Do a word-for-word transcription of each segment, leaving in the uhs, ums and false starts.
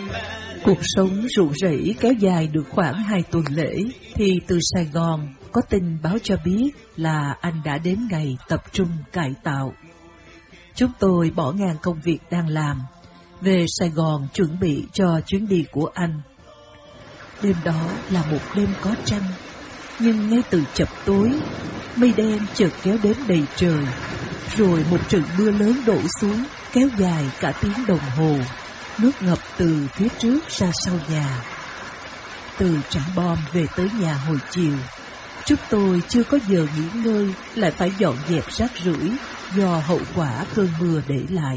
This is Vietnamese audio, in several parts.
Cuộc sống rụng rẫy kéo dài được khoảng hai tuần lễ, thì từ Sài Gòn có tin báo cho biết là anh đã đến ngày tập trung cải tạo. Chúng tôi bỏ ngang công việc đang làm, về Sài Gòn chuẩn bị cho chuyến đi của anh. Đêm đó là một đêm có trăng, nhưng ngay từ chập tối, mây đen chợt kéo đến đầy trời, rồi một trận mưa lớn đổ xuống, kéo dài cả tiếng đồng hồ, nước ngập từ phía trước ra sau nhà. Từ Trảng Bom về tới nhà hồi chiều, chúng tôi chưa có giờ nghỉ ngơi, lại phải dọn dẹp rác rưởi do hậu quả cơn mưa để lại.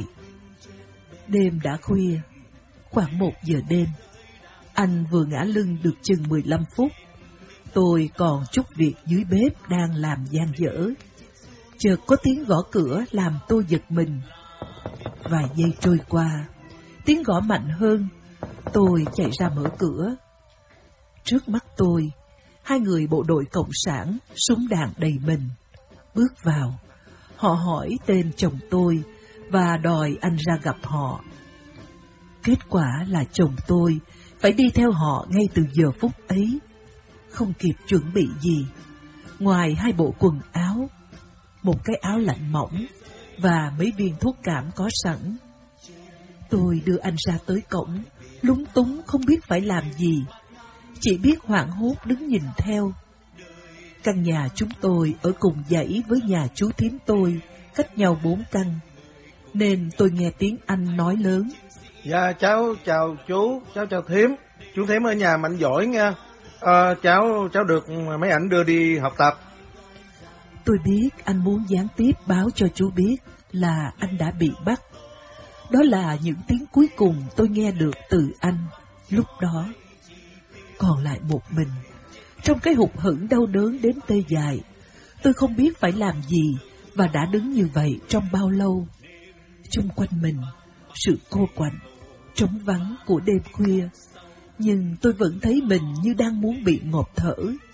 Đêm đã khuya, khoảng một giờ đêm, anh vừa ngã lưng được chừng mười lăm phút. Tôi còn chút việc dưới bếp đang làm dang dở. Chợt có tiếng gõ cửa làm tôi giật mình. Vài giây trôi qua, tiếng gõ mạnh hơn. Tôi chạy ra mở cửa. Trước mắt tôi, hai người bộ đội cộng sản, súng đạn đầy mình. Bước vào, họ hỏi tên chồng tôi và đòi anh ra gặp họ. Kết quả là chồng tôi phải đi theo họ ngay từ giờ phút ấy, không kịp chuẩn bị gì, ngoài hai bộ quần áo, một cái áo lạnh mỏng và mấy viên thuốc cảm có sẵn. Tôi đưa anh ra tới cổng, lúng túng không biết phải làm gì, chỉ biết hoảng hốt đứng nhìn theo. Căn nhà chúng tôi ở cùng dãy với nhà chú thím tôi, cách nhau bốn căn, nên tôi nghe tiếng anh nói lớn. Dạ cháu chào chú, cháu chào thím, chú thím ở nhà mạnh giỏi nha. À, cháu cháu được mấy ảnh đưa đi học tập. Tôi biết anh muốn gián tiếp báo cho chú biết là anh đã bị bắt. Đó là những tiếng cuối cùng tôi nghe được từ anh lúc đó. Còn lại một mình, trong cái hụt hẫng đau đớn đến tê dại, tôi không biết phải làm gì và đã đứng như vậy trong bao lâu. Chung quanh mình, sự cô quạnh, trống vắng của đêm khuya, nhưng tôi vẫn thấy mình như đang muốn bị ngộp thở.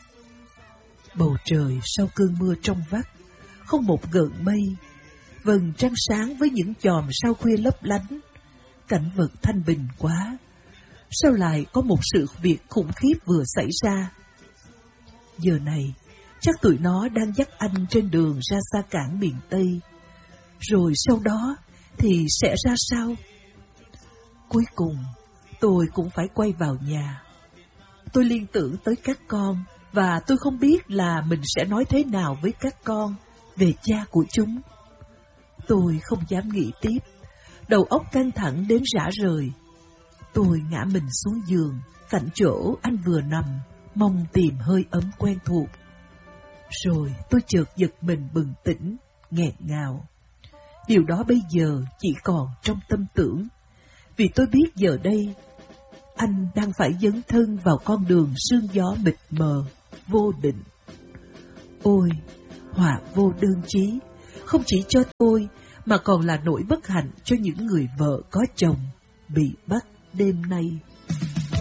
Bầu trời sau cơn mưa trong vắt, không một gợn mây, vầng trăng sáng với những chòm sao khuya lấp lánh. Cảnh vật thanh bình quá, sao lại có một sự việc khủng khiếp vừa xảy ra? Giờ này, chắc tụi nó đang dắt anh trên đường ra xa cảng miền Tây. Rồi sau đó thì sẽ ra sao? Cuối cùng, tôi cũng phải quay vào nhà. Tôi liên tưởng tới các con, và tôi không biết là mình sẽ nói thế nào với các con về cha của chúng. Tôi không dám nghĩ tiếp, đầu óc căng thẳng đến rã rời. Tôi ngã mình xuống giường, cạnh chỗ anh vừa nằm, mong tìm hơi ấm quen thuộc. Rồi tôi chợt giật mình bừng tỉnh, nghẹn ngào. Điều đó bây giờ chỉ còn trong tâm tưởng, vì tôi biết giờ đây anh đang phải dấn thân vào con đường sương gió mịt mờ, vô định. Ôi, họa vô đơn chí, không chỉ cho tôi mà còn là nỗi bất hạnh cho những người vợ có chồng bị bắt đêm nay.